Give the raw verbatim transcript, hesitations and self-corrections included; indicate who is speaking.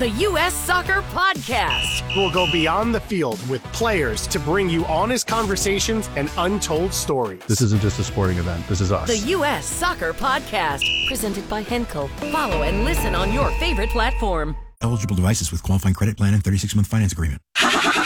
Speaker 1: the U S Soccer Podcast.
Speaker 2: We'll go beyond the field with players to bring you honest conversations and untold stories.
Speaker 3: This isn't just a sporting event. This is us.
Speaker 1: The U S Soccer Podcast, presented by Henkel. Follow and listen on your favorite platform.
Speaker 4: Eligible devices with qualifying credit plan and thirty-six month finance agreement.